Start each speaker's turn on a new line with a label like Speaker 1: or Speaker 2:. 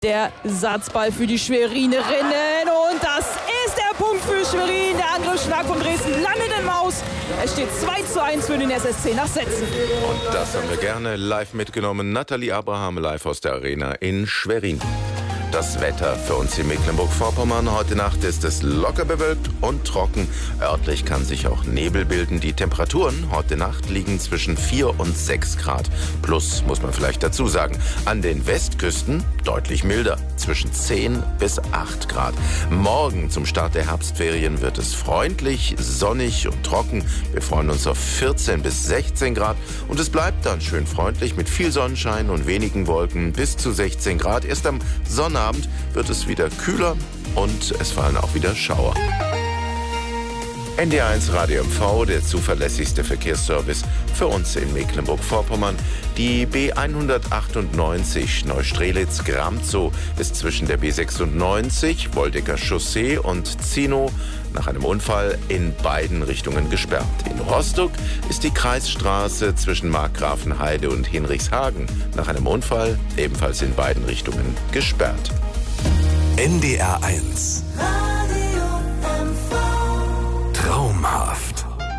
Speaker 1: Der Satzball für die Schwerinerinnen und das ist der Punkt für Schwerin. Der Angriffsschlag von Dresden landet im Aus. Es steht 2:1 für den SSC nach Sätzen.
Speaker 2: Und das haben wir gerne live mitgenommen. Nathalie Abraham live aus der Arena in Schwerin. Das Wetter für uns in Mecklenburg-Vorpommern. Heute Nacht ist es locker bewölkt und trocken. Örtlich kann sich auch Nebel bilden. Die Temperaturen heute Nacht liegen zwischen 4 und 6 Grad. Plus, muss man vielleicht dazu sagen, an den Westküsten deutlich milder, zwischen 10 bis 8 Grad. Morgen zum Start der Herbstferien wird es freundlich, sonnig und trocken. Wir freuen uns auf 14 bis 16 Grad. Und es bleibt dann schön freundlich mit viel Sonnenschein und wenigen Wolken bis zu 16 Grad. Erst am Sonnabend wird es wieder kühler und es fallen auch wieder Schauer. NDR1 Radio MV, der zuverlässigste Verkehrsservice für uns in Mecklenburg-Vorpommern. Die B198 Neustrelitz-Gramzow ist zwischen der B96, Woldecker Chaussee und Zinow nach einem Unfall in beiden Richtungen gesperrt. In Rostock ist die Kreisstraße zwischen Markgrafenheide und Hinrichshagen nach einem Unfall ebenfalls in beiden Richtungen gesperrt.
Speaker 3: NDR1